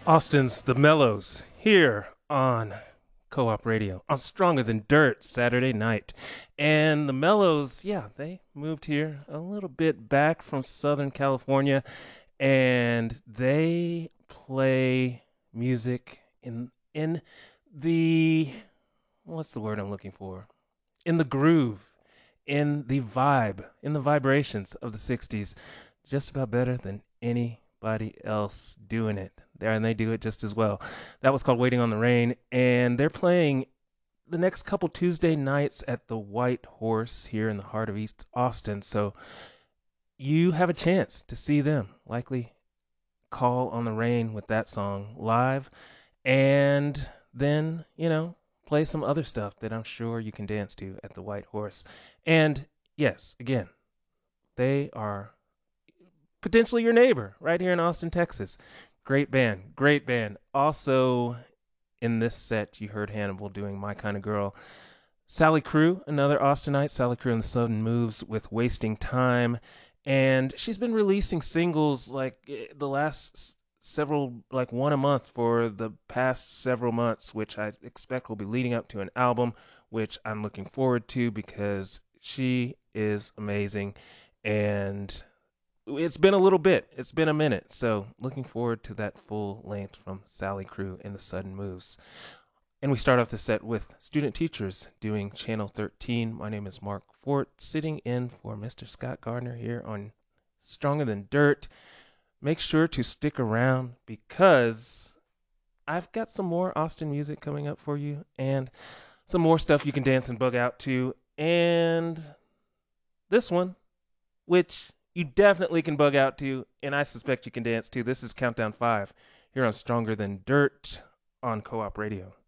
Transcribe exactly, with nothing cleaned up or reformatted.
Austin's The Mellows here on Co-op Radio on Stronger Than Dirt Saturday night. And the Mellows, yeah, they moved here a little bit back from Southern California, and they play music in in the what's the word I'm looking for? In the groove, in the vibe, in the vibrations of the sixties, just about better than anybody else doing it there, and they do it just as well. That was called Waiting on the Rain, and they're playing the next couple Tuesday nights at the White Horse here in the heart of East Austin, so you have a chance to see them. Likely Call on the Rain with that song live, and then, you know, play some other stuff that I'm sure you can dance to at the White Horse. And yes, again, they are potentially your neighbor right here in Austin, Texas. Great band, great band. Also, in this set, you heard Hannibal doing My Kind of Girl. Sally Crew, another Austinite, Sally Crew and the Sudden Moves with Wasting Time. And she's been releasing singles like the last s- several, like one a month for the past several months, which I expect will be leading up to an album, which I'm looking forward to because she is amazing. And it's been a little bit. It's been a minute. So looking forward to that full length from Sally Crew and the Sudden Moves. And we start off the set with Student Teachers doing Channel thirteen. My name is Mark Fort, sitting in for Mister Scott Gardner here on Stronger Than Dirt. Make sure to stick around because I've got some more Austin music coming up for you and some more stuff you can dance and bug out to. And this one, which you definitely can bug out to, and I suspect you can dance to. This is Countdown five here on Stronger Than Dirt on Co-op Radio.